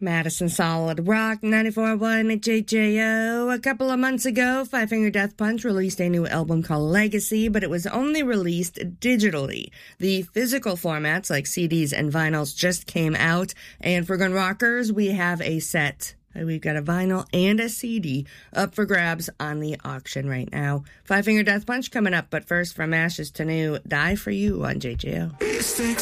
Madison Solid Rock 94.1 at JJO. A couple of months ago, Five Finger Death Punch released a new album called Legacy, but it was only released digitally. The physical formats like CDs and vinyls just came out, and for Gun Rockers, we have a set. We've got a vinyl and a CD up for grabs on the auction right now. Five Finger Death Punch coming up, but first, from ashes to new, Die For You on JJO.